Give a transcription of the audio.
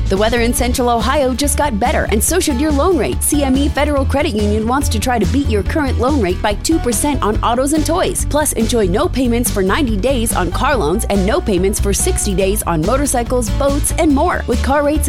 The weather in Central Ohio just got better, and so should your loan rate. CME Federal Credit Union wants to try to beat your current loan rate by 2% on autos and toys. Plus, enjoy no payments for 90 days on car loans and no payments for 60 days on motorcycles, boats, and more. With car rates